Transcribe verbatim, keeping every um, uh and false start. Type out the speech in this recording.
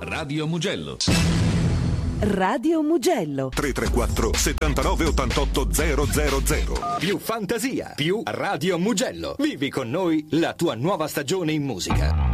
Radio Mugello. Radio Mugello tre tre quattro settantanove ottantotto zero zero zero. Più fantasia, più Radio Mugello. Vivi con noi la tua nuova stagione in musica.